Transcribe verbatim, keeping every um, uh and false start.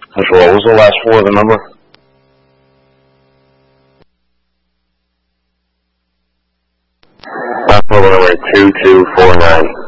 Control, what was the last four of the number? Last four of the number, two two four nine.